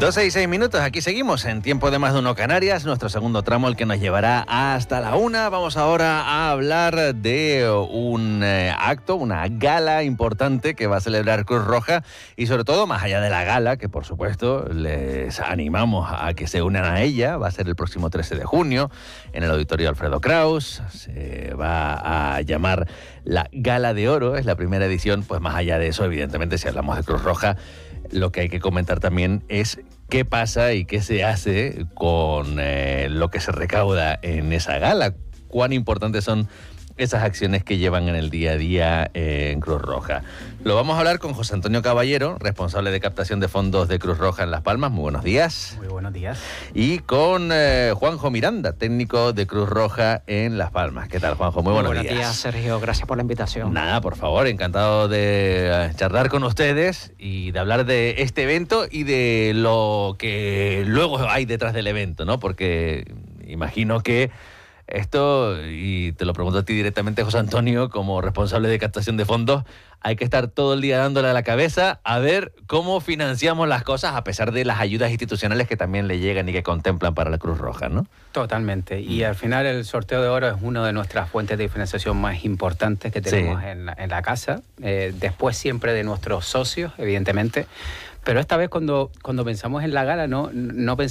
12 y 6 minutos, aquí seguimos en Tiempo de Más de Uno Canarias, nuestro segundo tramo, el que nos llevará hasta la 1. Vamos ahora a hablar de un acto, una gala importante que va a celebrar Cruz Roja y sobre todo, más allá de la gala, que por supuesto les animamos a que se unan a ella, va a ser el próximo 13 de junio en el Auditorio Alfredo Kraus, se va a llamar la Gala de Oro, es la primera edición, pues más allá de eso, evidentemente, si hablamos de Cruz Roja, lo que hay que comentar también es qué pasa y qué se hace con lo que se recauda en esa gala. Cuán importantes son esas acciones que llevan en el día a día en Cruz Roja. Lo vamos a hablar con José Antonio Caballero, responsable de captación de fondos de Cruz Roja en Las Palmas. Muy buenos días. Muy buenos días. Y con Juanjo Miranda, técnico de Cruz Roja en Las Palmas. ¿Qué tal, Juanjo? Muy buenos días. Buenos días, Sergio. Gracias por la invitación. Nada, por favor, encantado de charlar con ustedes y de hablar de este evento y de lo que luego hay detrás del evento, ¿no? Porque imagino que esto, y te lo pregunto a ti directamente, José Antonio, como responsable de captación de fondos, hay que estar todo el día dándole a la cabeza a ver cómo financiamos las cosas a pesar de las ayudas institucionales que también le llegan y que contemplan para la Cruz Roja, ¿no? Totalmente. Y al final el sorteo de oro es una de nuestras fuentes de financiación más importantes que tenemos en la casa. Después siempre de nuestros socios, evidentemente. Pero esta vez cuando pensamos en la gala no pensamos